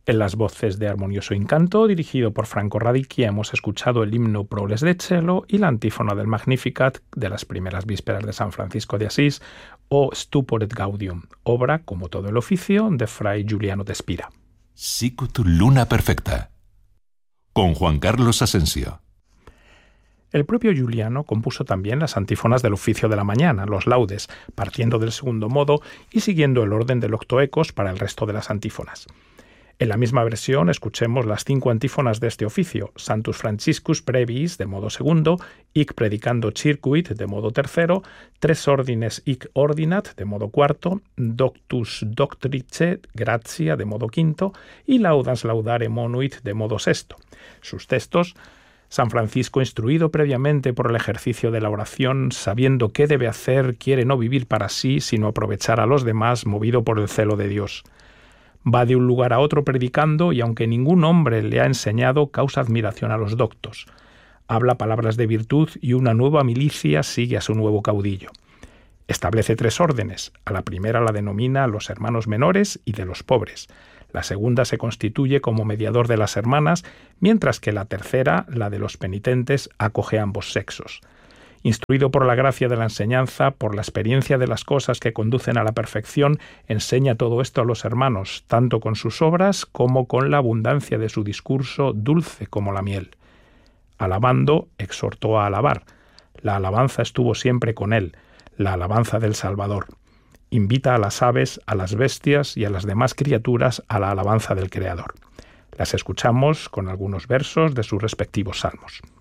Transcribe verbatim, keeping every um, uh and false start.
En las voces de Armonioso Incanto, dirigido por Franco Radicchia, hemos escuchado el himno Proles de Cielo y la antífona del Magnificat de las primeras vísperas de San Francisco de Asís, o Stupor et Gaudium, obra, como todo el oficio, de Fray Giuliano de Spira. Sicut Luna Perfecta, con Juan Carlos Asensio. El propio Giuliano compuso también las antífonas del oficio de la mañana, los laudes, partiendo del segundo modo y siguiendo el orden del octoecos para el resto de las antífonas. En la misma versión escuchemos las cinco antífonas de este oficio: Sanctus Franciscus Brevis de modo segundo, Hic Predicando Circuit de modo tercero, Tres Ordines Hic Ordinat de modo cuarto, Doctus Doctrice Gratia de modo quinto y Laudans Laudare Monuit de modo sexto. Sus textos: San Francisco, instruido previamente por el ejercicio de la oración, sabiendo qué debe hacer, quiere no vivir para sí, sino aprovechar a los demás, movido por el celo de Dios. Va de un lugar a otro predicando y, aunque ningún hombre le ha enseñado, causa admiración a los doctos. Habla palabras de virtud y una nueva milicia sigue a su nuevo caudillo. Establece tres órdenes. A la primera la denomina los hermanos menores y de los pobres. La segunda se constituye como mediador de las hermanas, mientras que la tercera, la de los penitentes, acoge a ambos sexos. Instruido por la gracia de la enseñanza, por la experiencia de las cosas que conducen a la perfección, enseña todo esto a los hermanos, tanto con sus obras como con la abundancia de su discurso, dulce como la miel. Alabando, exhortó a alabar. La alabanza estuvo siempre con él, la alabanza del Salvador. Invita a las aves, a las bestias y a las demás criaturas a la alabanza del Creador. Las escuchamos con algunos versos de sus respectivos salmos.